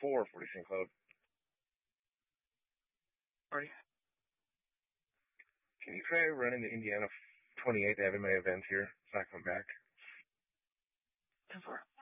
4 40 St. Cloud. Alrighty. Can you try running the Indiana 28 to have in my event here so I come back? 10-4.